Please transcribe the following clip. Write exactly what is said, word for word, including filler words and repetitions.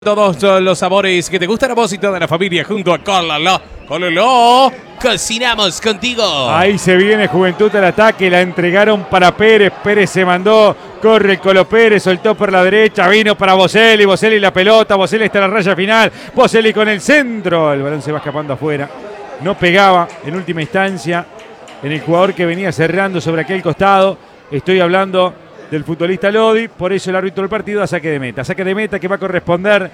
Todos los sabores que te gustan a vos y toda la familia junto a Cololo. Cololo, cocinamos contigo. Ahí se viene Juventud al ataque, la entregaron para Pérez, Pérez se mandó, corre el Colo Pérez, soltó por la derecha, vino para Boselli, Boselli la pelota, Boselli está en la raya final, Boselli con el centro, el balón se va escapando afuera, no pegaba en última instancia en el jugador que venía cerrando sobre aquel costado, estoy hablando del futbolista Lodi, por eso el árbitro del partido a saque de meta, saque de meta que va a corresponder